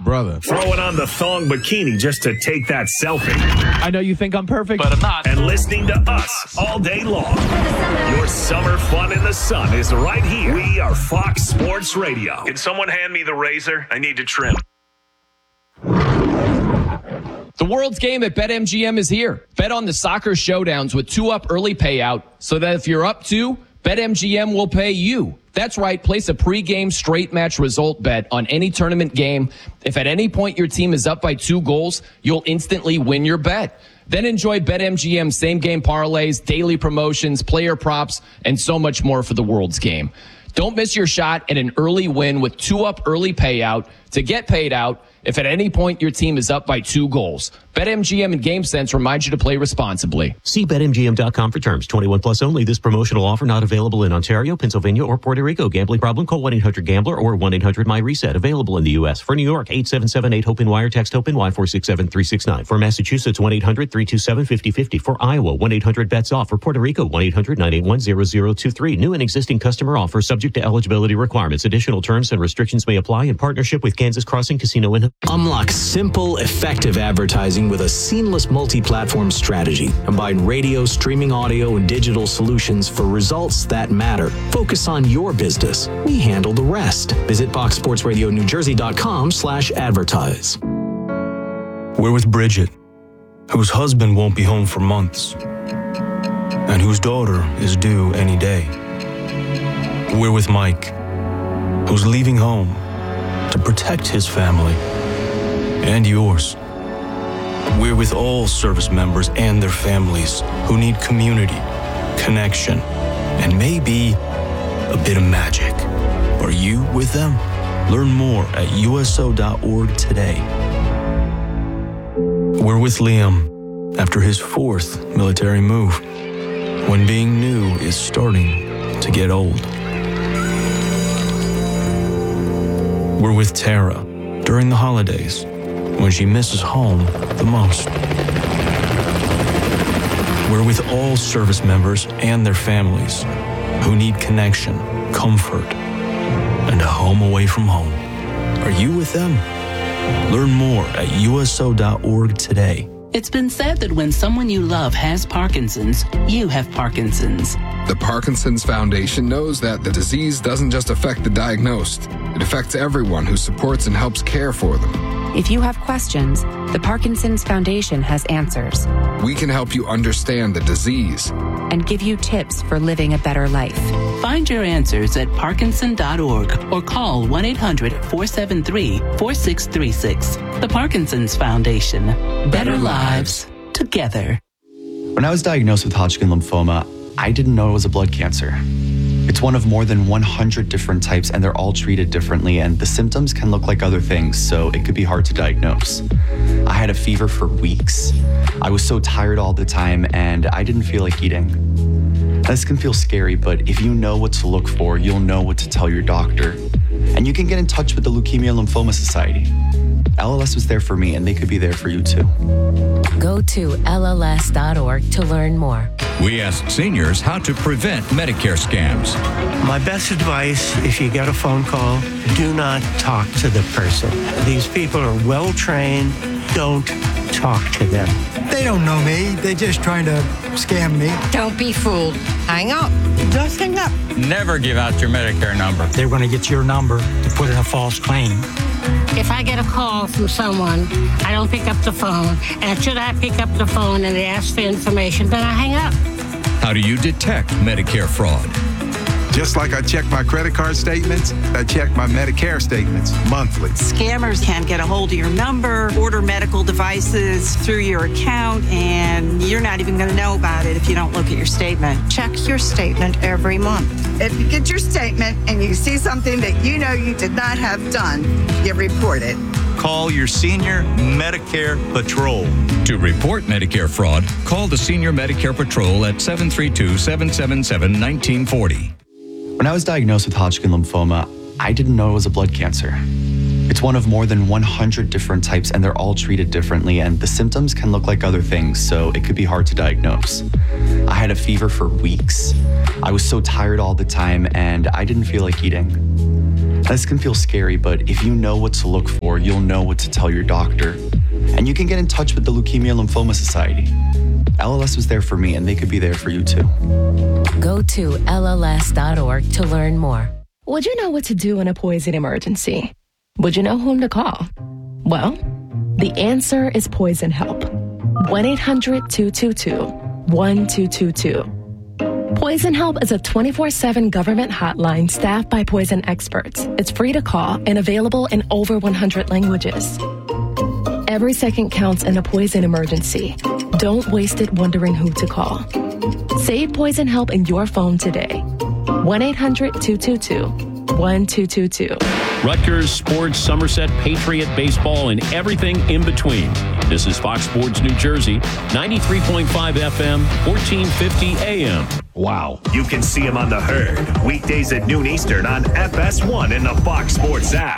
brother. Throwing on the thong bikini just to take that selfie. I know you think I'm perfect, but I'm not. And listening to us all day long. Your summer fun in the sun is right here. We are Fox Sports Radio. Can someone hand me the razor? I need to trim. The World's Game at BetMGM is here. Bet on the soccer showdowns with 2-up early payout so that if you're up 2, BetMGM will pay you. That's right. Place a pregame straight match result bet on any tournament game. If at any point your team is up by 2 goals, you'll instantly win your bet. Then enjoy BetMGM same-game parlays, daily promotions, player props, and so much more for the World's Game. Don't miss your shot at an early win with 2-up early payout to get paid out if at any point your team is up by 2 goals. BetMGM and GameSense remind you to play responsibly. See BetMGM.com for terms. 21 plus only. This promotional offer not available in Ontario, Pennsylvania, or Puerto Rico. Gambling problem? Call 1-800-GAMBLER or 1-800-MyReset. Available in the U.S. For New York, 877-8-HOPE-NY or text HOPE-NY 467-369. For Massachusetts, 1-800-327-5050. For Iowa, 1-800-BETS-OFF. For Puerto Rico, 1-800-981-0023. New and existing customer offer subject to eligibility requirements. Additional terms and restrictions may apply in partnership with Kansas Crossing Casino and Unlock simple, effective advertising with a seamless multi-platform strategy. Combine radio, streaming audio, and digital solutions for results that matter. Focus on your business. We handle the rest. Visit FoxSportsRadioNewJersey.com/advertise. We're with Bridget, whose husband won't be home for months, and whose daughter is due any day. We're with Mike, who's leaving home to protect his family and yours. We're with all service members and their families who need community, connection, and maybe a bit of magic. Are you with them? Learn more at USO.org today. We're with Liam after his 4th military move, when being new is starting to get old. We're with Tara during the holidays, when she misses home the most. We're with all service members and their families who need connection, comfort, and a home away from home. Are you with them? Learn more at USO.org today. It's been said that when someone you love has Parkinson's, you have Parkinson's. The Parkinson's Foundation knows that the disease doesn't just affect the diagnosed. It affects everyone who supports and helps care for them. If you have questions, the Parkinson's Foundation has answers. We can help you understand the disease and give you tips for living a better life. Find your answers at Parkinson.org or call 1-800-473-4636. The Parkinson's Foundation. Better lives together. When I was diagnosed with Hodgkin lymphoma, I didn't know it was a blood cancer. It's one of more than 100 different types, and they're all treated differently, and the symptoms can look like other things, so it could be hard to diagnose. I had a fever for weeks. I was so tired all the time, and I didn't feel like eating. This can feel scary, but if you know what to look for, you'll know what to tell your doctor. And you can get in touch with the Leukemia Lymphoma Society. LLS was there for me, and they could be there for you too. Go to LLS.org to learn more. We asked seniors how to prevent Medicare scams. My best advice, if you get a phone call, do not talk to the person. These people are well trained. Don't talk to them. They don't know me. They're just trying to scam me. Don't be fooled. Hang up. Just hang up. Never give out your Medicare number. They're going to get your number to put in a false claim. If I get a call from someone, I don't pick up the phone. And should I pick up the phone and they ask for information, then I hang up. How do you detect Medicare fraud? Just like I check my credit card statements, I check my Medicare statements monthly. Scammers can get a hold of your number, order medical devices through your account, and you're not even going to know about it if you don't look at your statement. Check your statement every month. If you get your statement and you see something that you know you did not have done, you report it. Call your Senior Medicare Patrol. To report Medicare fraud, call the Senior Medicare Patrol at 732-777-1940. When I was diagnosed with Hodgkin lymphoma, I didn't know it was a blood cancer. It's one of more than 100 different types, and they're all treated differently, and the symptoms can look like other things, so it could be hard to diagnose. I had a fever for weeks. I was so tired all the time, and I didn't feel like eating. This can feel scary, but if you know what to look for, you'll know what to tell your doctor. And you can get in touch with the Leukemia Lymphoma Society. LLS was there for me, and they could be there for you too. Go to LLS.org to learn more. Would you know what to do in a poison emergency? Would you know whom to call? Well, the answer is Poison Help. 1-800-222-1222. Poison Help is a 24/7 government hotline staffed by poison experts. It's free to call and available in over 100 languages. Every second counts in a poison emergency. Don't waste it wondering who to call. Save Poison Help in your phone today. 1-800-222-1222. Rutgers, sports, Somerset, Patriot, baseball, and everything in between. This is Fox Sports New Jersey, 93.5 FM, 1450 AM. Wow. You can see him on The Herd, weekdays at noon Eastern on FS1 and the Fox Sports app.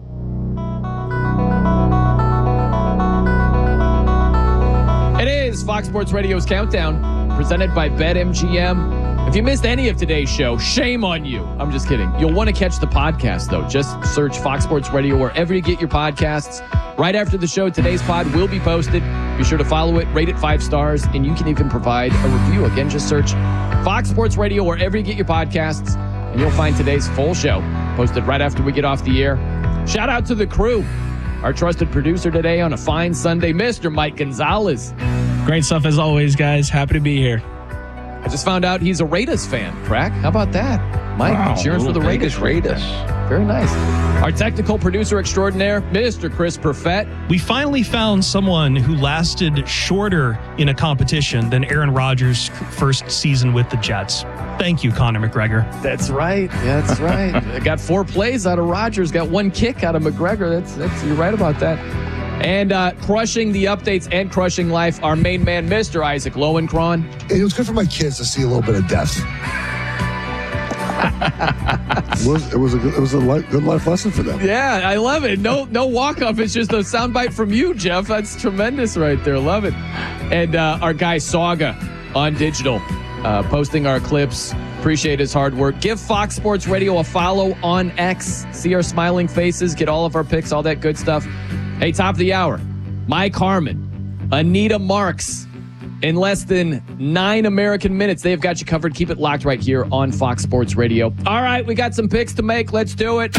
It is Fox Sports Radio's Countdown, presented by BetMGM. If you missed any of today's show, shame on you. I'm just kidding. You'll want to catch the podcast, though. Just search Fox Sports Radio wherever you get your podcasts. Right after the show, today's pod will be posted. Be sure to follow it, rate it 5 stars, and you can even provide a review. Again, just search Fox Sports Radio wherever you get your podcasts, and you'll find today's full show posted right after we get off the air. Shout out to the crew. Our trusted producer today on a fine Sunday, Mr. Mike Gonzalez. Great stuff as always, guys. Happy to be here. I just found out he's a Raiders fan, Crack. How about that? Mike, wow, cheering for the Raiders. Very nice. Our technical producer extraordinaire, Mr. Chris Perfett. We finally found someone who lasted shorter in a competition than Aaron Rodgers' first season with the Jets. Thank you, Conor McGregor. That's right. That's right. I got 4 plays out of Rodgers, got 1 kick out of McGregor. That's you're right about that. And crushing the updates and crushing life, our main man, Mr. Isaac Lowenkron. It was good for my kids to see a little bit of death. It was a good life lesson for them. Yeah, I love it. No walk-off. It's just a soundbite from you, Jeff. That's tremendous right there. Love it. And our guy, Saga, on digital, posting our clips. Appreciate his hard work. Give Fox Sports Radio a follow on X. See our smiling faces. Get all of our picks, all that good stuff. Hey, top of the hour, Mike Harmon, Anita Marks. In less than 9 American minutes, they've got you covered. Keep it locked right here on Fox Sports Radio. All right, we got some picks to make. Let's do it.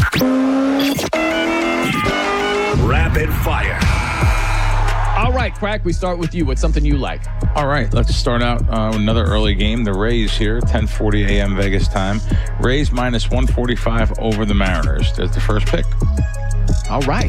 Rapid fire. All right, Crack, we start with you. What's something you like? All right, let's start out with another early game. The Rays here, 10:40 a.m. Vegas time. Rays minus 145 over the Mariners. There's the first pick. All right.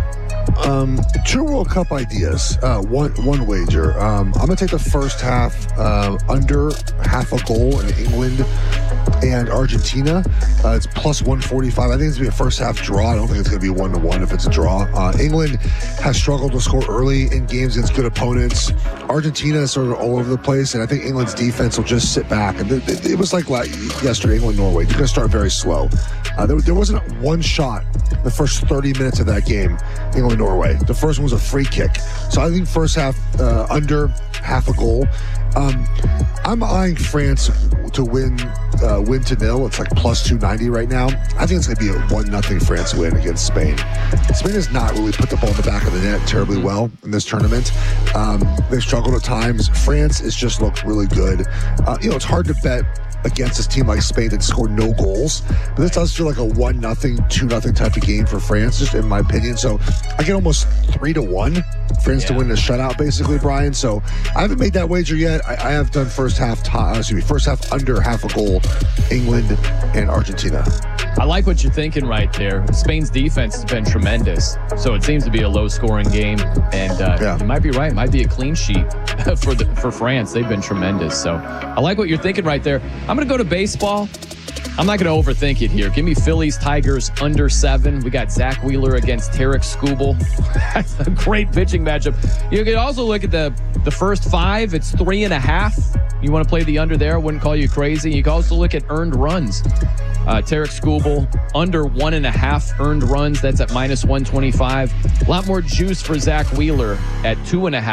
2 World Cup ideas. One wager. I'm going to take the first half under half a goal in England and Argentina. It's plus 145. I think it's going to be a first half draw. I don't think it's going to be 1-1 if it's a draw. England has struggled to score early in games against good opponents. Argentina is sort of all over the place, and I think England's defense will just sit back. And it was like yesterday, England-Norway. You're going to start very slow. There wasn't one shot the first 30 minutes of that game, England-Norway. The first one was a free kick. So I think first half under half a goal. I'm eyeing France to win to nil. It's like plus 290 right now. I think it's going to be a 1-0 France win against Spain. Spain has not really put the ball in the back of the net terribly well in this tournament. They've struggled at times. France has just looked really good. It's hard to bet against this team like Spain that scored no goals. But this does feel like a 1-0, 2-0 type of game for France, just in my opinion. So I get almost 3-1 France to win a shutout, basically, Brian. So I haven't made that wager yet. I have done first half under half a goal, England and Argentina. I like what you're thinking right there. Spain's defense has been tremendous, so it seems to be a low-scoring game, and you might be right. It might be a clean sheet for France. They've been tremendous, so I like what you're thinking right there. I'm going to go to baseball. I'm not going to overthink it here. Give me Phillies, Tigers, under 7. We got Zach Wheeler against Tarek Skubal. That's a great pitching matchup. You can also look at the first 5. It's 3.5. You want to play the under there? I wouldn't call you crazy. You can also look at earned runs. Tarek Skubal, under 1.5 earned runs. That's at minus 125. A lot more juice for Zach Wheeler at 2.5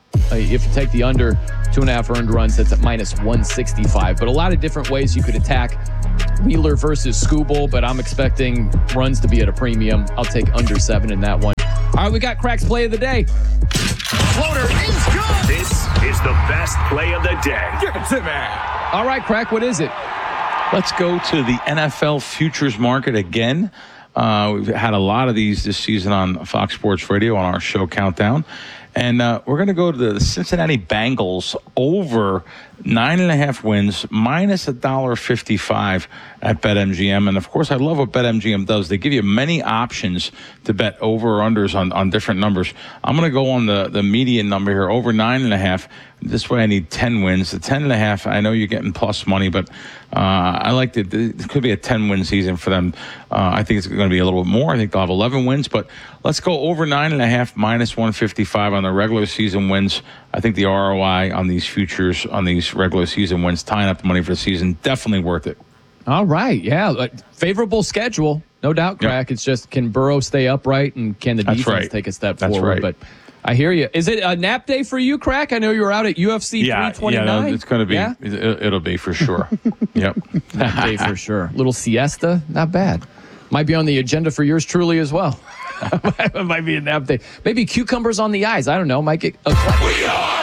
If you take the under 2.5 earned runs, that's at minus 165. But a lot of different ways you could attack Wheeler versus Skubal, but I'm expecting runs to be at a premium. I'll take under 7 in that one. All right, we got Crack's play of the day. Floater is good. This is the best play of the day. Give it to me. All right, Crack, what is it? Let's go to the NFL futures market again. We've had a lot of these this season on Fox Sports Radio on our show Countdown. And we're going to go to the Cincinnati Bengals over 9.5 wins, minus $1.55 at BetMGM. And, of course, I love what BetMGM does. They give you many options to bet over or unders on different numbers. I'm going to go on the median number here, over 9.5. This way I need 10 wins. The 10.5, I know you're getting plus money, but I like it. It could be a 10-win season for them. I think it's going to be a little bit more. I think they'll have 11 wins, but let's go over 9.5, minus 155 on the regular season wins. I think the ROI on these futures, on these regular season wins, tying up the money for the season, definitely worth it. All right, yeah. Favorable schedule, no doubt, Crack. Yep. It's just, can Burrow stay upright, and can the defense take a step forward? Right. But I hear you. Is it a nap day for you, Crack? I know you were out at UFC 329. Yeah, it's going to be. Yeah? It'll be for sure. Yep. Nap day for sure. Little siesta, not bad. Might be on the agenda for yours truly as well. It might be a nap day. Maybe cucumbers on the eyes. I don't know. Might get a We are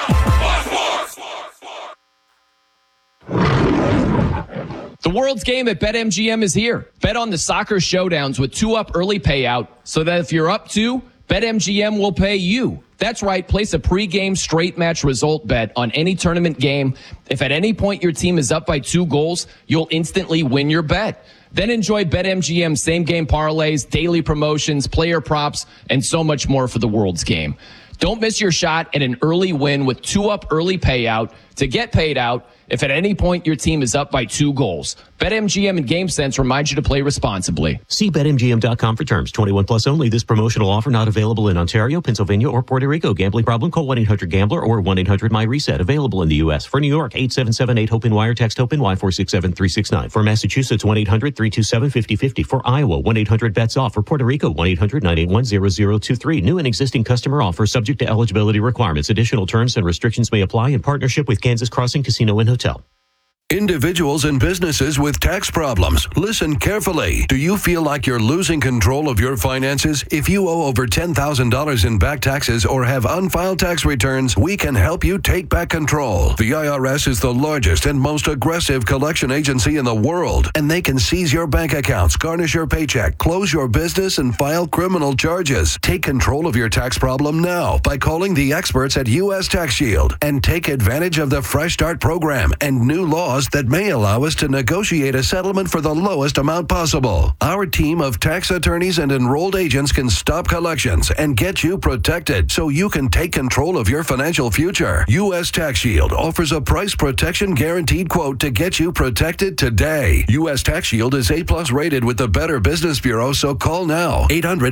The world's game at BetMGM is here. Bet on the soccer showdowns with 2-up early payout so that if you're up 2, BetMGM will pay you. That's right. Place a pregame straight match result bet on any tournament game. If at any point your team is up by 2 goals, you'll instantly win your bet. Then enjoy BetMGM same-game parlays, daily promotions, player props, and so much more for the world's game. Don't miss your shot at an early win with 2-up early payout to get paid out if at any point your team is up by 2 goals. BetMGM and GameSense remind you to play responsibly. See BetMGM.com for terms. 21 plus only. This promotional offer not available in Ontario, Pennsylvania, or Puerto Rico. Gambling problem? Call 1-800-GAMBLER or 1-800-MyReset. Available in the U.S. For New York, 877-8-HOPE-NY or text HOPE-NY 467-369. For Massachusetts, 1-800-327-5050. For Iowa, 1-800-BETS-OFF. For Puerto Rico, 1-800-981-0023. New and existing customer offer subject to eligibility requirements. Additional terms and restrictions may apply in partnership with Kansas Crossing Casino and Hotel. Individuals and businesses with tax problems, listen carefully. Do you feel like you're losing control of your finances? If you owe over $10,000 in back taxes or have unfiled tax returns, we can help you take back control. The IRS is the largest and most aggressive collection agency in the world, and they can seize your bank accounts, garnish your paycheck, close your business, and file criminal charges. Take control of your tax problem now by calling the experts at U.S. Tax Shield and take advantage of the Fresh Start program and new laws that may allow us to negotiate a settlement for the lowest amount possible. Our team of tax attorneys and enrolled agents can stop collections and get you protected so you can take control of your financial future. U.S. Tax Shield offers a price protection guaranteed quote to get you protected today. U.S. Tax Shield is A+ rated with the Better Business Bureau, so call now.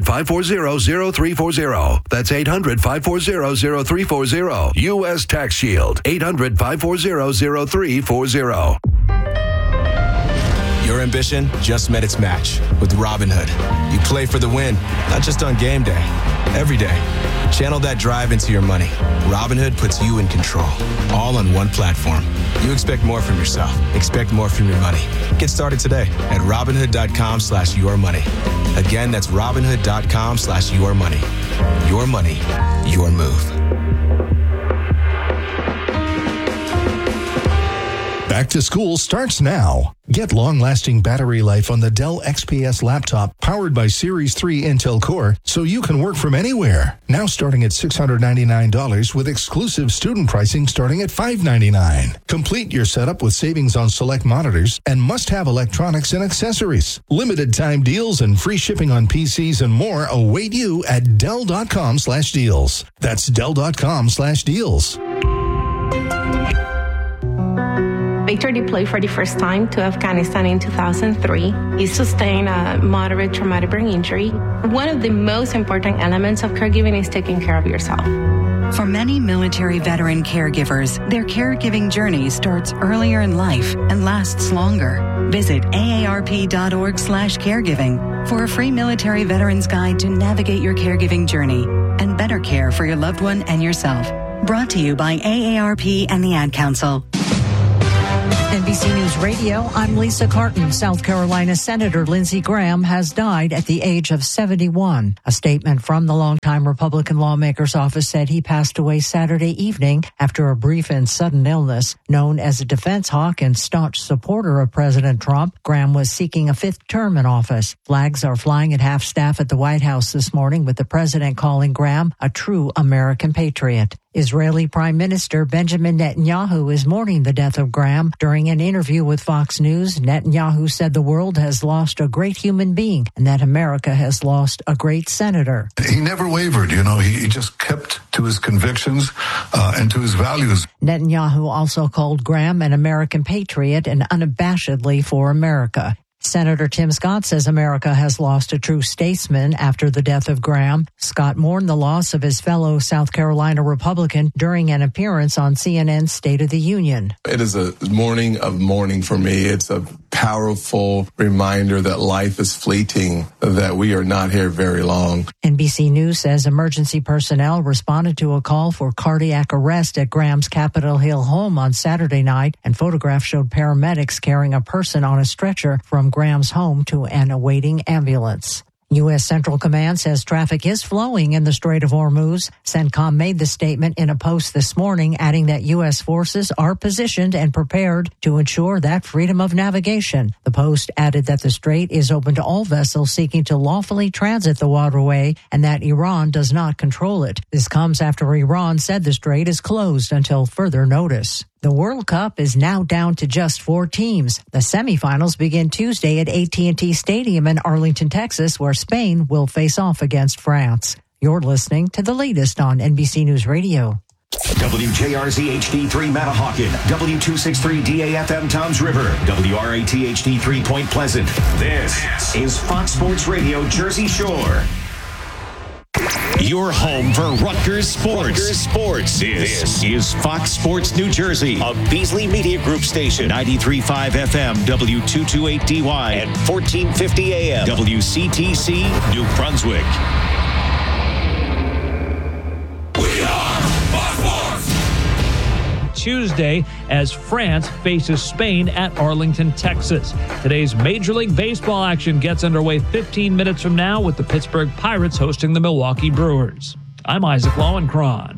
800-540-0340. That's 800-540-0340. U.S. Tax Shield. 800-540-0340. Your ambition just met its match with Robinhood. You play for the win, not just on game day, every day. Channel that drive into your money. Robinhood puts you in control, all on one platform. You expect more from yourself. Expect more from your money. Get started today at Robinhood.com/yourmoney. Again, that's Robinhood.com/yourmoney. Your money, your move. Back to school starts now. Get long-lasting battery life on the Dell XPS laptop powered by Series 3 Intel Core so you can work from anywhere. Now starting at $699 with exclusive student pricing starting at $599. Complete your setup with savings on select monitors and must-have electronics and accessories. Limited time deals and free shipping on PCs and more await you at Dell.com/deals. That's Dell.com/deals. Victor deployed for the first time to Afghanistan in 2003. He sustained a moderate traumatic brain injury. One of the most important elements of caregiving is taking care of yourself. For many military veteran caregivers, their caregiving journey starts earlier in life and lasts longer. Visit AARP.org/caregiving for a free military veterans guide to navigate your caregiving journey and better better care for your loved one and yourself. Brought to you by AARP and the Ad Council. NBC News Radio, I'm Lisa Carton. South Carolina Senator Lindsey Graham has died at the age of 71. A statement from the longtime Republican lawmaker's office said he passed away Saturday evening after a brief and sudden illness. Known as a defense hawk and staunch supporter of President Trump, Graham was seeking a fifth term in office. Flags are flying at half-staff at the White House this morning, with the president calling Graham a true American patriot. Israeli Prime Minister Benjamin Netanyahu is mourning the death of Graham. During an interview with Fox News, Netanyahu said the world has lost a great human being and that America has lost a great senator. He never wavered, he just kept to his convictions and to his values. Netanyahu also called Graham an American patriot and unabashedly for America. Senator Tim Scott says America has lost a true statesman after the death of Graham. Scott mourned the loss of his fellow South Carolina Republican during an appearance on CNN's State of the Union. It is a morning of mourning for me. It's a powerful reminder that life is fleeting, that we are not here very long. NBC News says emergency personnel responded to a call for cardiac arrest at Graham's Capitol Hill home on Saturday night, and photographs showed paramedics carrying a person on a stretcher from Graham's home to an awaiting ambulance. U.S. Central Command says traffic is flowing in the Strait of Hormuz. CENTCOM made the statement in a post this morning, adding that U.S. forces are positioned and prepared to ensure that freedom of navigation. The post added that the strait is open to all vessels seeking to lawfully transit the waterway and that Iran does not control it. This comes after Iran said the strait is closed until further notice. The World Cup is now down to just 4 teams. The semifinals begin Tuesday at AT&T Stadium in Arlington, Texas, where Spain will face off against France. You're listening to the latest on NBC News Radio. WJRZ HD3 Manahawkin, W263 DAFM Toms River, WRAT HD3 Point Pleasant. This is Fox Sports Radio Jersey Shore. Your home for Rutgers Sports. This is Fox Sports New Jersey, a Beasley Media Group station. 93.5 FM, W228DY, and 1450 AM, WCTC, New Brunswick. Tuesday as France faces Spain at Arlington, Texas. Today's Major League Baseball action gets underway 15 minutes from now with the Pittsburgh Pirates hosting the Milwaukee Brewers. I'm Isaac Lowenkron.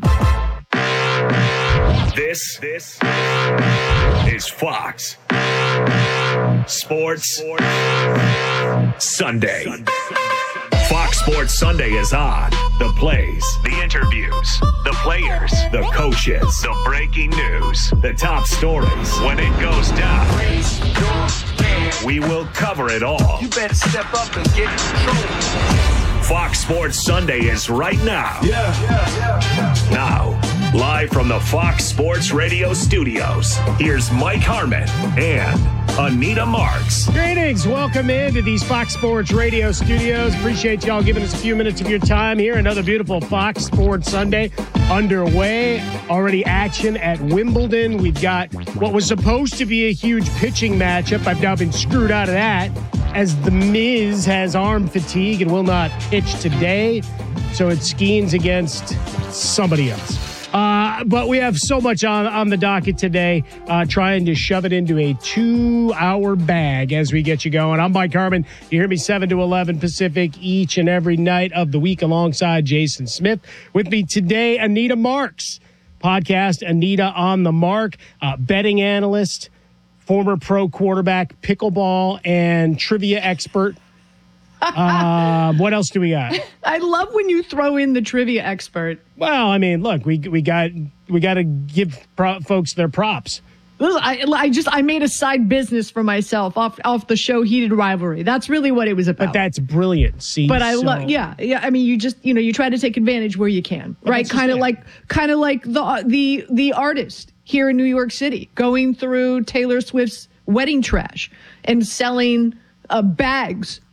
This is Fox Sports Sunday. Fox Sports Sunday is on. The plays, the interviews, the players, the coaches, the breaking news, the top stories. When it goes down, we will cover it all. You better step up and get in control. Fox Sports Sunday is right now. Now, live from the Fox Sports Radio studios, here's Mike Harmon and Anita Marks. Greetings. Welcome into these Fox Sports Radio studios. Appreciate y'all giving us a few minutes of your time here. Another beautiful Fox Sports Sunday underway. Already action at Wimbledon. We've got what was supposed to be a huge pitching matchup. I've now been screwed out of that as The Miz has arm fatigue and will not pitch today. So it's Skeens against somebody else. But we have so much on the docket today, trying to shove it into a 2-hour bag as we get you going. I'm Mike Harmon. You hear me 7 to 11 Pacific each and every night of the week alongside Jason Smith. With me today, Anita Marks, podcast Anita on the Mark, betting analyst, former pro quarterback, pickleball, and trivia expert. What else do we got? I love when you throw in the trivia expert. Well, I mean, look, we got to give folks their props. I made a side business for myself off the show Heated Rivalry. That's really what it was about. But that's brilliant. See, but I love, yeah. I mean, you just, you try to take advantage where you can, right? Kind of like the artist here in New York City going through Taylor Swift's wedding trash and selling bags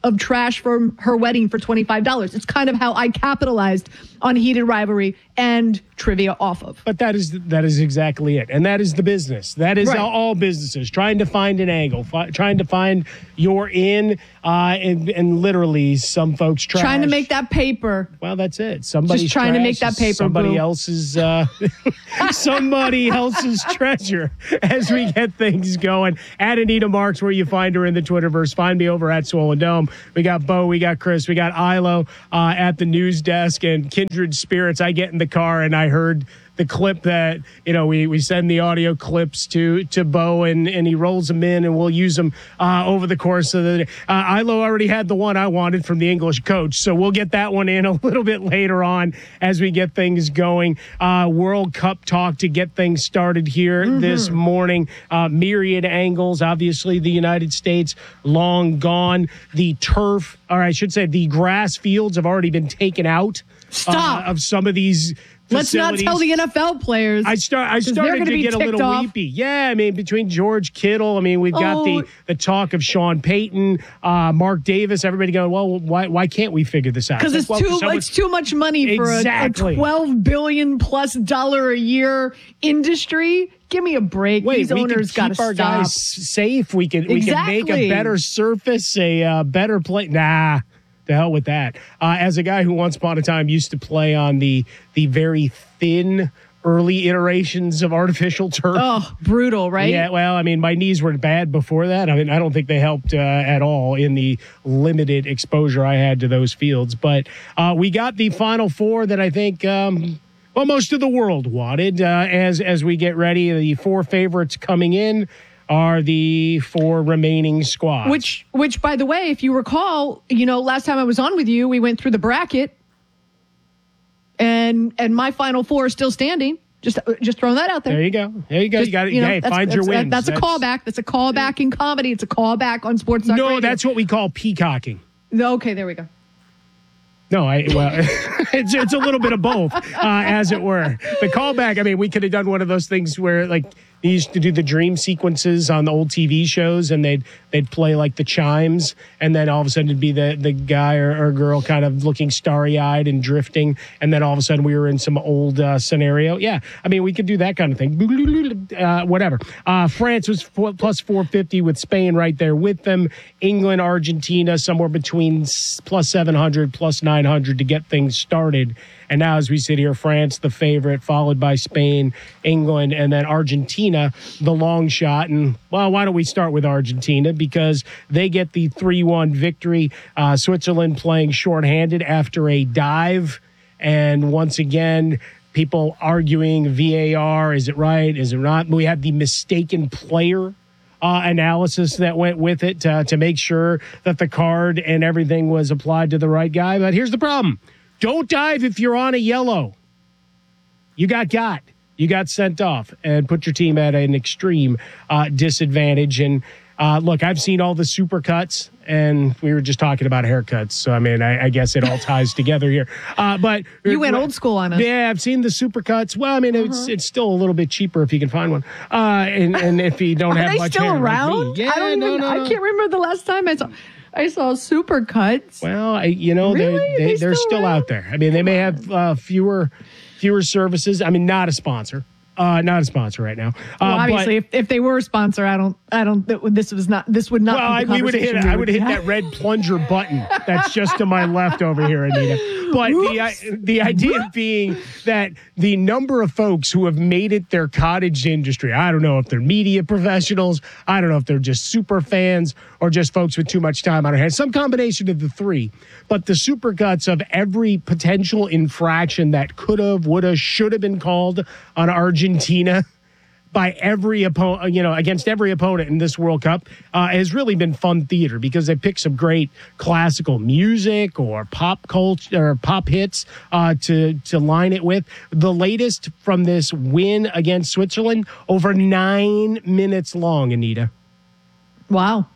of trash from her wedding for $25. It's kind of how I capitalized on Heated Rivalry and trivia off of. But that is exactly it. And that is the business. That is all businesses, trying to find an angle, trying to find your in, and literally some folks trying to make that paper. Well, that's it. Somebody's just trying to make that paper. Somebody else's treasure as we get things going. At Anita Marks, where you find her in the Twitterverse. Find me over at Swollen Dome. We got Bo, we got Chris, we got Ilo at the news desk, and Kindred Spirits. I get in the car and I heard the clip that, we send the audio clips to Bo, and he rolls them in, and we'll use them over the course of the day. Ilo already had the one I wanted from the English coach, so we'll get that one in a little bit later on as we get things going. World Cup talk to get things started here this morning. Myriad angles, obviously the United States long gone. The turf, or I should say the grass fields, have already been taken out of some of these Let's not tell the NFL players. I started to get a little weepy. Yeah, I mean, between George Kittle, we've got the talk of Sean Payton, Mark Davis, everybody going, well, why can't we figure this out? Because it's too much money for a $12 billion plus a year industry. Give me a break. These owners got to stop. Our guys safe. We can make a better surface, a better play. Nah. To hell with that. As a guy who once upon a time used to play on the very thin early iterations of artificial turf. Oh, brutal, right? Yeah, well, my knees were bad before that. I don't think they helped at all in the limited exposure I had to those fields. But we got the Final Four that I think most of the world wanted as we get ready. The four favorites coming in are the four remaining squads. Which, by the way, if you recall, last time I was on with you, we went through the bracket, and my Final Four is still standing. Just throwing that out there. There you go. You got it. Find your wins. That's a callback. That's a callback in comedy. It's a callback on Sports Talk Radio. That's what we call peacocking. Okay, there we go. No, it's a little bit of both, as it were. The callback, we could have done one of those things where, they used to do the dream sequences on the old TV shows, and they'd play, the chimes, and then all of a sudden it'd be the guy or girl kind of looking starry-eyed and drifting, and then all of a sudden we were in some old scenario. Yeah, we could do that kind of thing. Whatever. France was plus 450 with Spain right there with them. England, Argentina, somewhere between plus 700, plus 900 to get things started. And now as we sit here, France, the favorite, followed by Spain, England, and then Argentina, the long shot. And, why don't we start with Argentina? Because they get the 3-1 victory. Switzerland playing shorthanded after a dive. And once again, people arguing VAR. Is it right? Is it not? We had the mistaken player analysis that went with it to make sure that the card and everything was applied to the right guy. But here's the problem. Don't dive if you're on a yellow. You got sent off and put your team at an extreme disadvantage. And look, I've seen all the super cuts, and we were just talking about haircuts. So, I guess it all ties together here. But you went old school on us. Yeah, I've seen the super cuts. Well, it's still a little bit cheaper if you can find one. And if you don't have much hair. Are they still around? Like me. Yeah, I can't remember the last time I saw super cuts. Well, really? they're still out there. They may have fewer services. Not a sponsor. Not a sponsor right now. Well, obviously, if they were a sponsor, I don't. This would not. Be the I would have hit that red plunger button that's just to my left over here, Anita. But the idea being that the number of folks who have made it their cottage industry, I don't know if they're media professionals, I don't know if they're just super fans or just folks with too much time on their hands, some combination of the three. But the supercuts of every potential infraction that could have, would have, should have been called on Argentina by every opponent, against every opponent in this World Cup has really been fun theater because they pick some great classical music or pop culture or pop hits to line it with. The latest from this win against Switzerland, over 9 minutes long, Anita. Wow.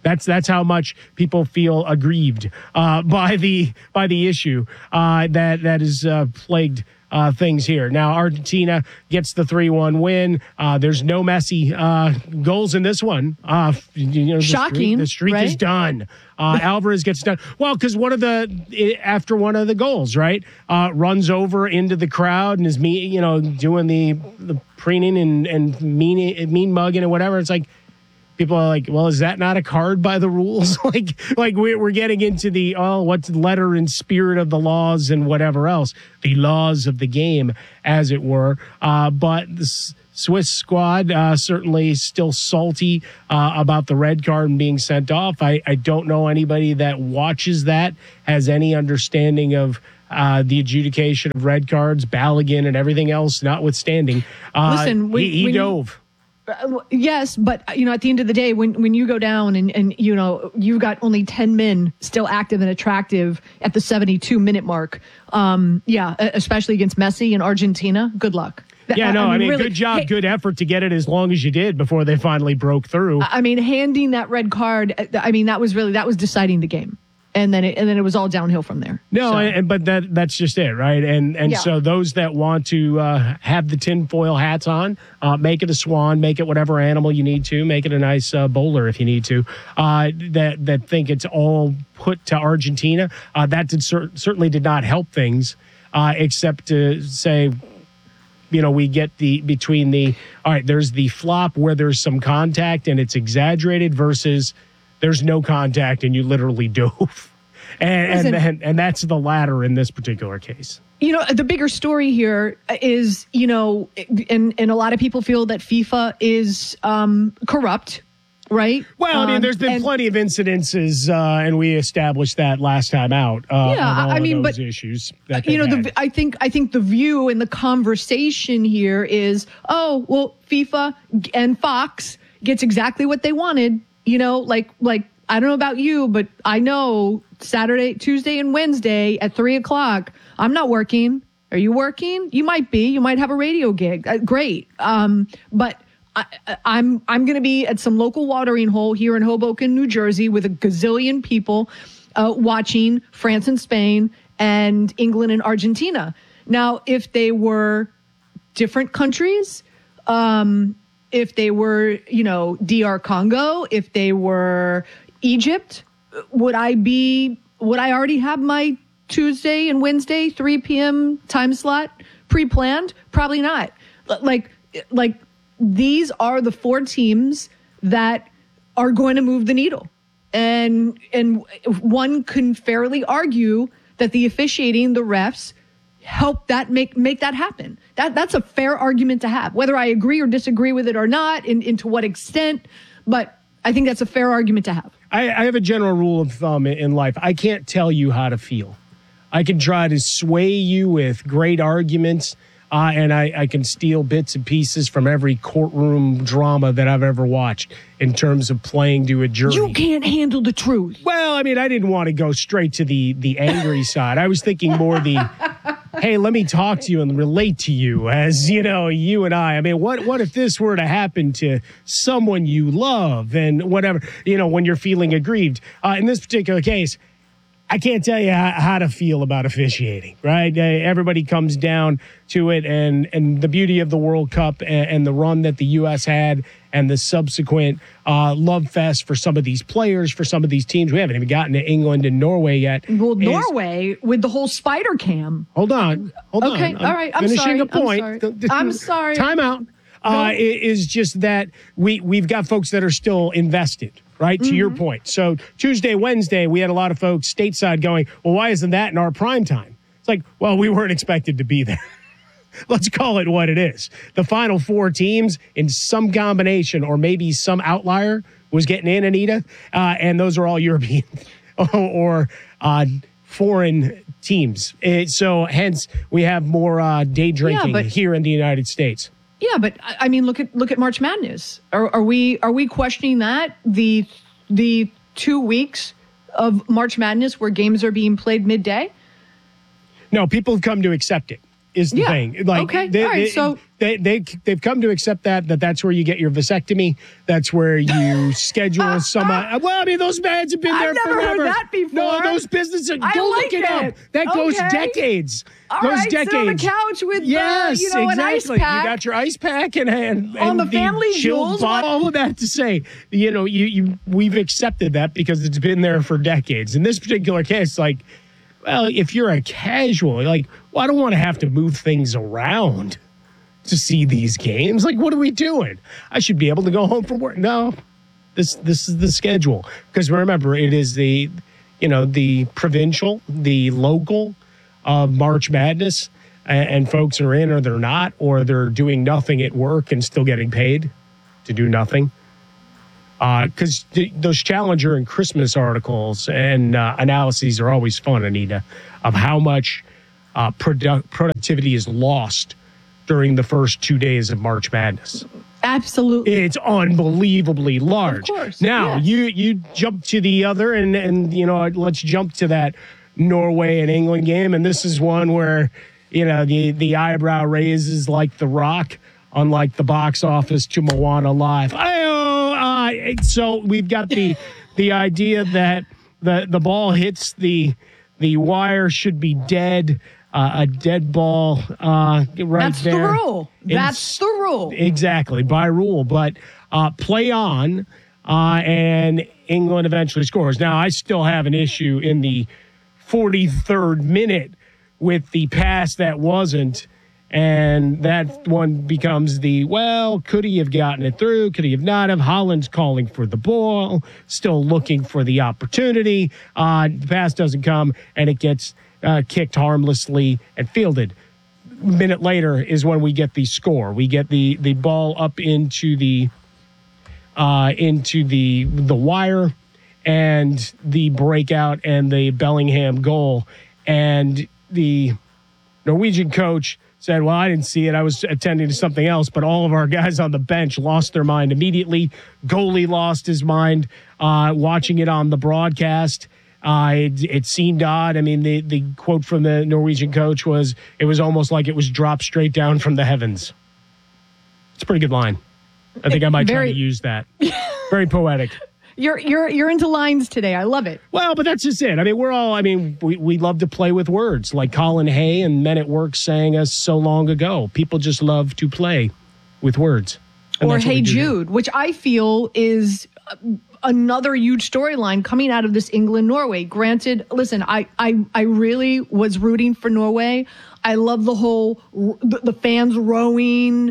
That's how much people feel aggrieved by the issue that is plagued things here. Now, Argentina gets the 3-1 win. There's no Messi goals in this one. Shocking. The streak is done. Alvarez gets done. Well, because after one of the goals, right, runs over into the crowd and is doing the preening and mean mugging and whatever. It's like, people are like, well, is that not a card by the rules? like we're getting into the, what's letter and spirit of the laws and whatever else, the laws of the game, as it were. But the Swiss squad certainly still salty about the red card and being sent off. I don't know anybody that watches that has any understanding of the adjudication of red cards, Balogun and everything else notwithstanding. Listen, he dove. Yes, but at the end of the day, when you go down and you've got only 10 men still active and attractive at the 72-minute mark, especially against Messi and Argentina, good luck. Really, good job, good effort to get it as long as you did before they finally broke through. Handing that red card, that was deciding the game. And then it was all downhill from there. But that's just it, right? And so those that want to have the tinfoil hats on, make it a swan, make it whatever animal you need to, make it a nice bowler if you need to, that think it's all put to Argentina. That certainly did not help things, except to say, we get there's the flop where there's some contact and it's exaggerated versus there's no contact and you literally dove. And that's the latter in this particular case. The bigger story here is, and a lot of people feel that FIFA is corrupt, right? Well, there's been plenty of incidences, and we established that last time out. Those issues. I think the view and the conversation here is, FIFA and Fox gets exactly what they wanted. I don't know about you, but I know Saturday, Tuesday, and Wednesday at 3:00, I'm not working. Are you working? You might be. You might have a radio gig. Great. But I'm going to be at some local watering hole here in Hoboken, New Jersey, with a gazillion people watching France and Spain and England and Argentina. Now, if they were different countries, if they were, DR Congo, if they were Egypt, would I already have my Tuesday and Wednesday 3 p.m. time slot pre-planned? Probably not. Like these are the 4 teams that are going to move the needle. And one can fairly argue that the officiating, the refs, help that make that happen. That's a fair argument to have, whether I agree or disagree with it or not, and to what extent. But I think that's a fair argument to have. I have a general rule of thumb in life. I can't tell you how to feel. I can try to sway you with great arguments, and I can steal bits and pieces from every courtroom drama that I've ever watched in terms of playing to a jury. You can't handle the truth. Well, I didn't want to go straight to the angry side. I was thinking more hey, let me talk to you and relate to you as, you and I. What if this were to happen to someone you love and whatever, when you're feeling aggrieved? In this particular case, I can't tell you how to feel about officiating, right? Everybody comes down to it, and the beauty of the World Cup and the run that the U.S. had and the subsequent love fest for some of these players, for some of these teams. We haven't even gotten to England and Norway yet. Well, Norway with the whole spider cam. Hold on. Okay, all right. I'm finishing sorry. a point. I'm sorry. Time out. Is just that we've got folks that are still invested. Right, to your point. So Tuesday, Wednesday, we had a lot of folks stateside going, well, why isn't that in our prime time? It's like, well, we weren't expected to be there. Let's call it what it is. The final 4 teams in some combination or maybe some outlier was getting in, Anita, and those are all European or foreign teams. So hence we have more day drinking here in the United States. Yeah, but look at March Madness. Are we questioning that the 2 weeks of March Madness where games are being played midday? No, people have come to accept it. is the thing. Like, okay. All right. So they've come to accept that's where you get your vasectomy. That's where you schedule some. Well, I mean, those ads have been there forever. I've never heard that before. No, those businesses. Go look it up. That Okay. goes decades. All goes right, decades. sit on the couch with yes, exactly. an ice pack. You got your ice pack and on the family chilled jewels. bottle. All of that to say, we've accepted that because it's been there for decades. In this particular case, like, well, if you're a casual, like, well, I don't want to have to move things around to see these games. Like, what are we doing? I should be able to go home from work. No, this is the schedule. Because remember, it is the provincial, the local March Madness, and folks are in or they're not, or they're doing nothing at work and still getting paid to do nothing. Because those Challenger and Christmas articles and analyses are always fun, Anita, of how much productivity is lost during the first 2 days of March Madness. Absolutely. It's unbelievably large. Of course. Now, you jump to the other, and let's jump to that Norway and England game. And this is one where, the eyebrow raises like The Rock, unlike the box office to Moana Live. So we've got the idea that the ball hits the wire should be dead. A dead ball right That's there. The rule. That's the rule. Exactly, by rule. But play on, and England eventually scores. Now, I still have an issue in the 43rd minute with the pass that wasn't, and that one becomes could he have gotten it through? Could he have not have? Holland's calling for the ball, still looking for the opportunity. The pass doesn't come, and it gets kicked harmlessly and fielded. A minute later is when we get the score. We get the ball up into the wire, and the breakout and the Bellingham goal. And the Norwegian coach said, well, I didn't see it. I was attending to something else. But all of our guys on the bench lost their mind immediately. Goalie lost his mind watching it on the broadcast. It seemed odd. I mean, the quote from the Norwegian coach was, it was almost like it was dropped straight down from the heavens. It's a pretty good line. I think I might try to use that. Very poetic. You're into lines today. I love it. Well, but that's just it. I mean, we love to play with words, like Colin Hay and Men at Work sang us so long ago. People just love to play with words. Or Hey Jude, which I feel is another huge storyline coming out of this England-Norway. Granted, listen, I really was rooting for Norway. I love the whole, the fans rowing.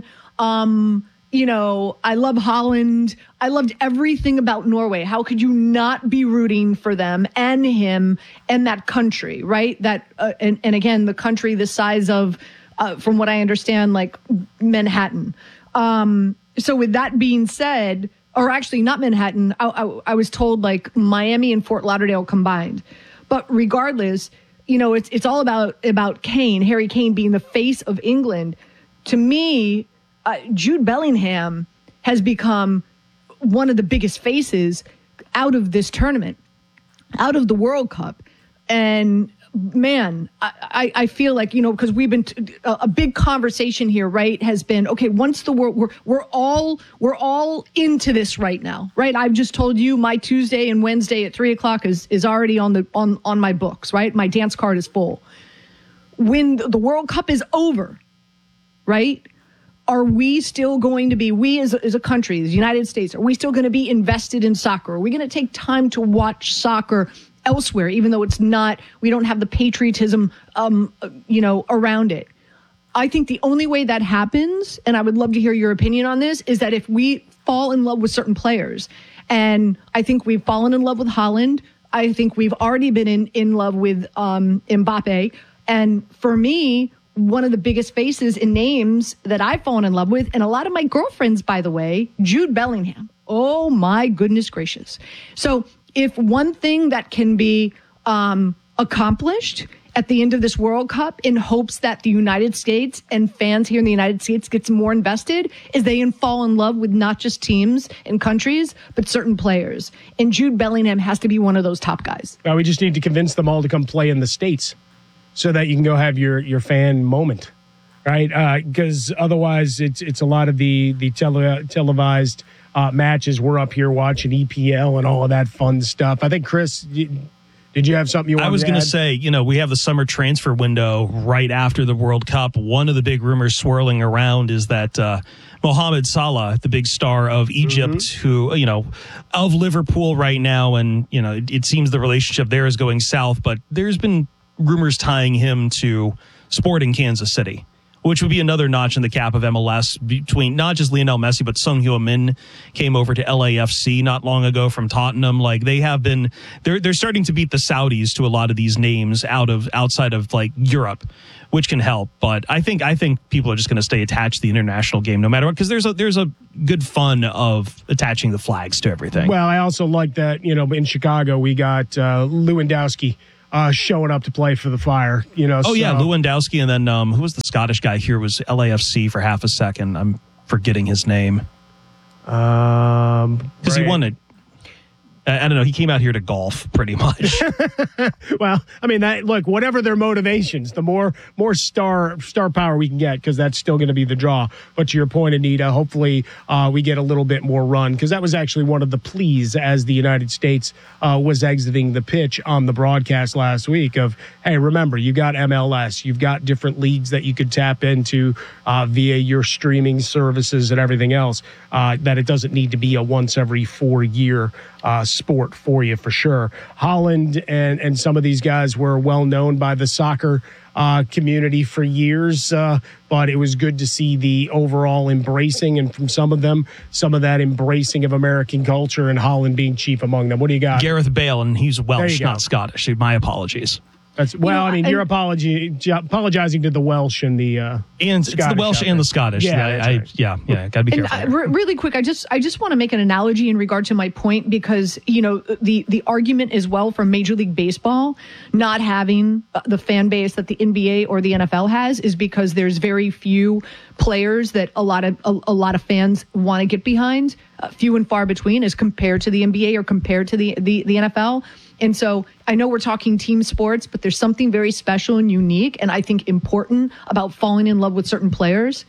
I love Holland. I loved everything about Norway. How could you not be rooting for them and him and that country, right? That and again, the country the size of, from what I understand, like Manhattan. So with that being said, or actually not Manhattan, I was told like Miami and Fort Lauderdale combined. But regardless, it's all about Kane, Harry Kane being the face of England. To me, Jude Bellingham has become one of the biggest faces out of this tournament, out of the World Cup. And man, I feel like, because we've been a big conversation here, right, has been, okay, once the world, we're all into this right now, right? I've just told you my Tuesday and Wednesday at 3:00 is already on my books, right? My dance card is full. When the World Cup is over, right? Are we still going to be, we as a country, the United States, are we still going to be invested in soccer? Are we going to take time to watch soccer elsewhere, even though it's not, we don't have the patriotism, around it? I think the only way that happens, and I would love to hear your opinion on this, is that if we fall in love with certain players. And I think we've fallen in love with Haaland. I think we've already been in love with Mbappe. And for me, one of the biggest faces and names that I've fallen in love with, and a lot of my girlfriends, by the way, Jude Bellingham. Oh, my goodness gracious. So if one thing that can be accomplished at the end of this World Cup in hopes that the United States and fans here in the United States gets more invested, is they fall in love with not just teams and countries, but certain players. And Jude Bellingham has to be one of those top guys. Well, we just need to convince them all to come play in the States, so that you can go have your fan moment. right? Because otherwise, it's a lot of the televised matches. We're up here watching EPL and all of that fun stuff. I think, Chris, did you have something you wanted to add? I was going to say, we have the summer transfer window right after the World Cup. One of the big rumors swirling around is that Mohamed Salah, the big star of Egypt, who, of Liverpool right now, and, it seems the relationship there is going south, but there's been rumors tying him to Sporting Kansas City, which would be another notch in the cap of MLS between not just Lionel Messi, but Son Heung-min came over to LAFC not long ago from Tottenham. Like they're starting to beat the Saudis to a lot of these names outside of like Europe, which can help. But I think people are just going to stay attached to the international game no matter what, because there's a good fun of attaching the flags to everything. Well, I also like that, in Chicago, we got Lewandowski showing up to play for the Fire, yeah, Lewandowski, and then who was the Scottish guy here? Was LAFC for half a second. I'm forgetting his name. Because he won it. I don't know. He came out here to golf, pretty much. Well, I mean, look, whatever their motivations, the more star power we can get, because that's still going to be the draw. But to your point, Anita, hopefully we get a little bit more run, because that was actually one of the pleas as the United States was exiting the pitch on the broadcast last week of, hey, remember, you got MLS, you've got different leagues that you could tap into via your streaming services and everything else, that it doesn't need to be a once every 4 year sport for you, for sure. Holland and some of these guys were well known by the soccer community for years, but it was good to see the overall embracing, and from some of them, some of that embracing of American culture, and Holland being chief among them. What do you got? Gareth Bale, and he's Welsh, not Scottish. My apologies. You're apologizing to the Welsh and the it's the Welsh and the Scottish. Yeah, gotta be careful. Really quick, I just want to make an analogy in regard to my point, because the argument as well for Major League Baseball not having the fan base that the NBA or the NFL has is because there's very few players that a lot of fans want to get behind, few and far between as compared to the NBA or compared to the NFL. And so I know we're talking team sports, but there's something very special and unique, and I think important about falling in love with certain players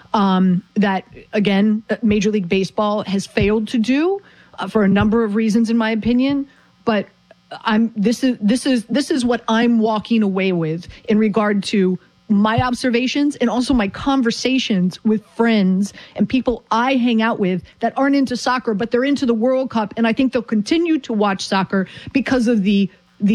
that, again, Major League Baseball has failed to do for a number of reasons, in my opinion. But this is what I'm walking away with in regard to my observations and also my conversations with friends and people I hang out with that aren't into soccer, but they're into the World Cup. And I think they'll continue to watch soccer because of the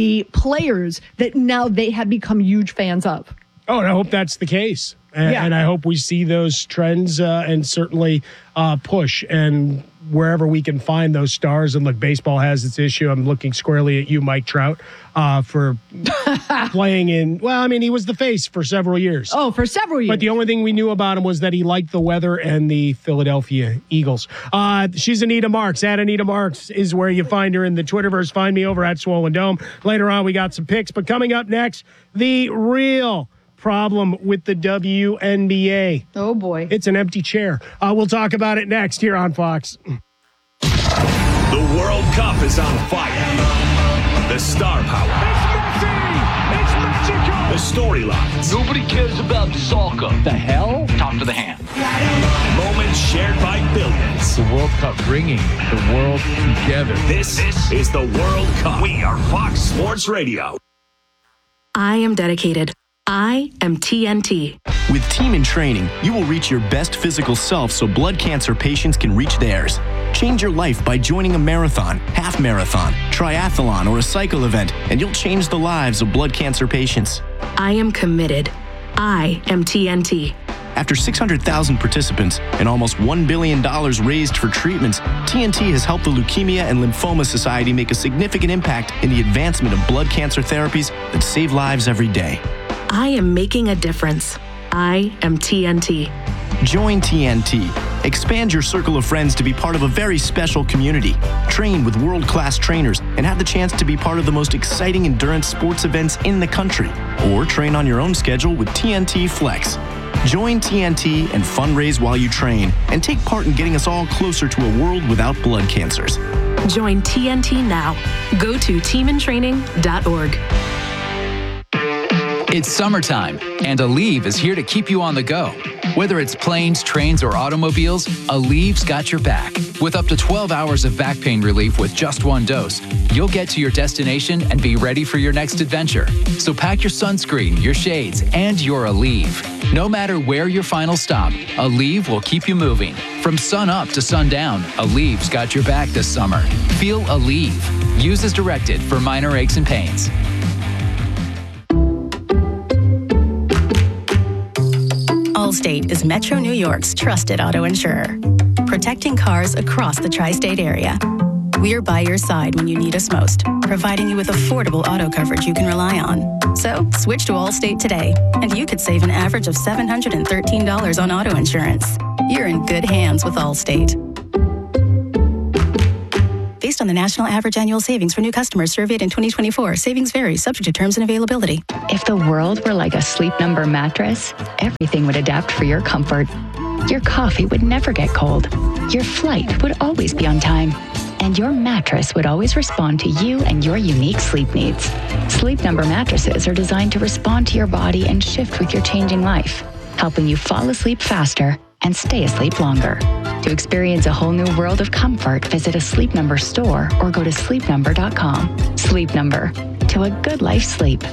players that now they have become huge fans of. Oh, and I hope that's the case. And I hope we see those trends and certainly push. And wherever we can find those stars, and look, baseball has its issue. I'm looking squarely at you, Mike Trout, for playing in, he was the face for several years. Oh, for several years. But the only thing we knew about him was that he liked the weather and the Philadelphia Eagles. She's Anita Marks. At Anita Marks is where you find her in the Twitterverse. Find me over at Swollen Dome. Later on, we got some picks. But coming up next, the real problem with the WNBA. Oh, boy. It's an empty chair. We'll talk about it next here on Fox. The World Cup is on fire. The star power. It's Messi! It's Mexico! The storylines. Nobody cares about soccer. The hell? Talk to the hand. Moments shared by billions. The World Cup bringing the world together. This is the World Cup. We are Fox Sports Radio. I am dedicated. I am TNT. With Team in Training, you will reach your best physical self so blood cancer patients can reach theirs. Change your life by joining a marathon, half marathon, triathlon, or a cycle event, and you'll change the lives of blood cancer patients. I am committed. I am TNT. After 600,000 participants and almost $1 billion raised for treatments, TNT has helped the Leukemia and Lymphoma Society make a significant impact in the advancement of blood cancer therapies that save lives every day. I am making a difference. I am TNT. Join TNT. Expand your circle of friends to be part of a very special community. Train with world-class trainers and have the chance to be part of the most exciting endurance sports events in the country. Or train on your own schedule with TNT Flex. Join TNT and fundraise while you train and take part in getting us all closer to a world without blood cancers. Join TNT now. Go to teamintraining.org. It's summertime, and Aleve is here to keep you on the go. Whether it's planes, trains, or automobiles, Aleve's got your back. With up to 12 hours of back pain relief with just one dose, you'll get to your destination and be ready for your next adventure. So pack your sunscreen, your shades, and your Aleve. No matter where your final stop, Aleve will keep you moving. From sun up to sundown, Aleve's got your back this summer. Feel Aleve. Use as directed for minor aches and pains. Allstate is Metro New York's trusted auto insurer, protecting cars across the tri-state area. We're by your side when you need us most, providing you with affordable auto coverage you can rely on. So switch to Allstate today, and you could save an average of $713 on auto insurance. You're in good hands with Allstate. Based on the national average annual savings for new customers surveyed in 2024, savings vary, subject to terms and availability. If the world were like a Sleep Number mattress, everything would adapt for your comfort. Your coffee would never get cold. Your flight would always be on time. And your mattress would always respond to you and your unique sleep needs. Sleep Number mattresses are designed to respond to your body and shift with your changing life, helping you fall asleep faster and stay asleep longer. To experience a whole new world of comfort, visit a Sleep Number store or go to sleepnumber.com. Sleep Number. To a good life sleep.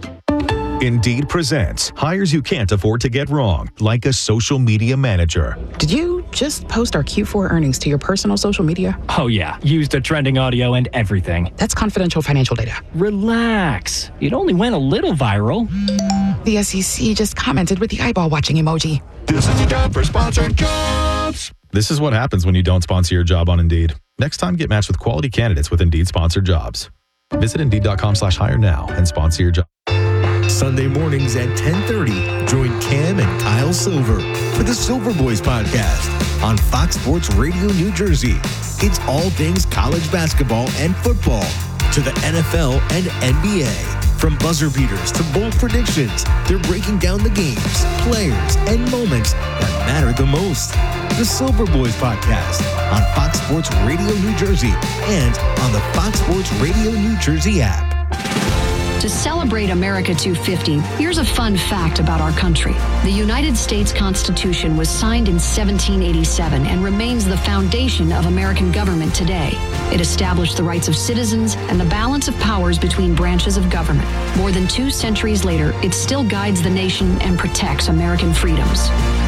Indeed presents hires you can't afford to get wrong, like a social media manager. Did you just post our Q4 earnings to your personal social media? Oh yeah, used the trending audio and everything. That's confidential financial data. Relax. It only went a little viral. The SEC just commented with the eyeball watching emoji. This is a job for sponsored jobs. This is what happens when you don't sponsor your job on Indeed. Next time, get matched with quality candidates with Indeed sponsored jobs. Visit Indeed.com/hire now and sponsor your job. Sunday mornings at 10:30, join Cam and Kyle Silver for the Silver Boys podcast on Fox Sports Radio New Jersey. It's all things college basketball and football to the NFL and NBA. From buzzer beaters to bold predictions, they're breaking down the games, players, and moments that matter the most. The Silver Boys podcast on Fox Sports Radio New Jersey and on the Fox Sports Radio New Jersey app. To celebrate America 250, here's a fun fact about our country. The United States Constitution was signed in 1787 and remains the foundation of American government today. It established the rights of citizens and the balance of powers between branches of government. More than 2 centuries later, it still guides the nation and protects American freedoms.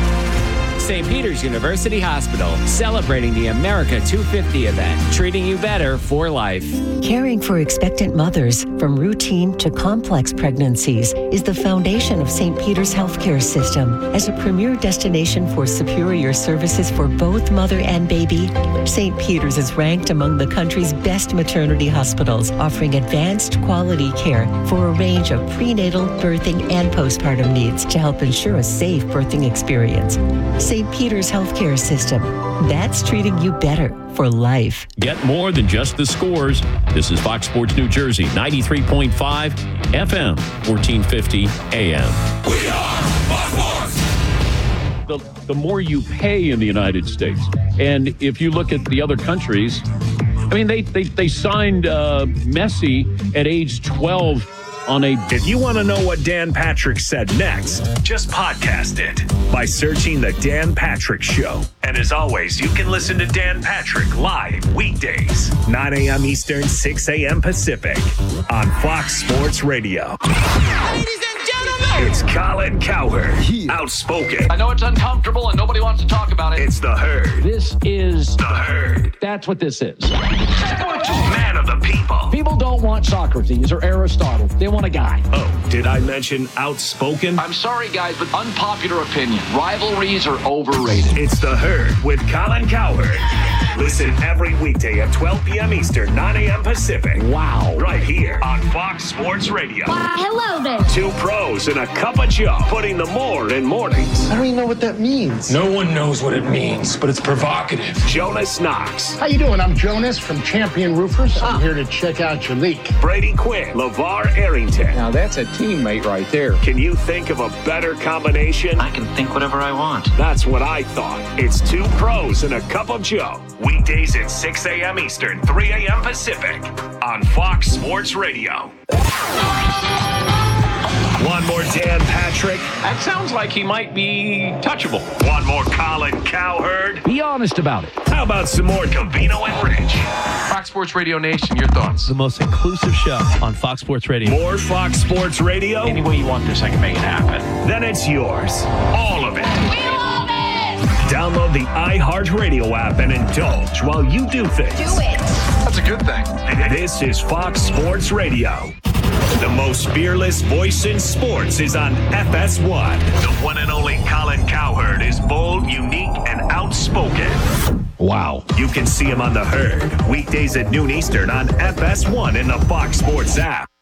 St. Peter's University Hospital, celebrating the America 250 event, treating you better for life. Caring for expectant mothers from routine to complex pregnancies is the foundation of St. Peter's healthcare system. As a premier destination for superior services for both mother and baby, St. Peter's is ranked among the country's best maternity hospitals, offering advanced quality care for a range of prenatal, birthing, and postpartum needs to help ensure a safe birthing experience. St. Peter's Healthcare System. That's treating you better for life. Get more than just the scores. This is Fox Sports New Jersey, 93.5 FM, 1450 AM. We are Fox Sports. The more you pay in the United States, and if you look at the other countries, I mean, they signed Messi at age 12 on a... If you want to know what Dan Patrick said next, just podcast it by searching The Dan Patrick Show. And as always, you can listen to Dan Patrick live weekdays, 9 a.m. Eastern, 6 a.m. Pacific on Fox Sports Radio. Ladies and gentlemen, it's Colin Cowherd, outspoken. I know it's uncomfortable and nobody wants to talk about it. It's The Herd. This is The Herd. That's what this is. Man of the people. People don't want Socrates or Aristotle. They want a guy. Oh, did I mention outspoken? I'm sorry, guys, but unpopular opinion. Rivalries are overrated. It's The Herd with Colin Cowherd. Listen every weekday at 12 p.m. Eastern, 9 a.m. Pacific. Wow. Right here on Fox Sports Radio. Hello there. 2 pros and a cup of joe, putting the more in mornings. I don't even know what that means. No one knows what it means, but it's provocative. Jonas Knox. How you doing? I'm Jonas from Champion Roofers. I'm here to check out your leak. Brady Quinn. LeVar Arrington. Now that's a teammate right there. Can you think of a better combination? I can think whatever I want. That's what I thought. It's 2 pros and a cup of joe. Weekdays at 6 a.m. Eastern, 3 a.m. Pacific on Fox Sports Radio. One more Dan Patrick. That sounds like he might be touchable. One more Colin Cowherd. Be honest about it. How about some more Covino and Rich? Fox Sports Radio Nation, your thoughts? The most inclusive show on Fox Sports Radio. More Fox Sports Radio? Any way you want this, I can make it happen. Then it's yours. All of it. We love it! Download the iHeartRadio app and indulge while you do things. Do it. That's a good thing. This is Fox Sports Radio. The most fearless voice in sports is on FS1. The one and only Colin Cowherd is bold, unique, and outspoken. Wow. You can see him on The Herd, weekdays at noon Eastern on FS1 in the Fox Sports app.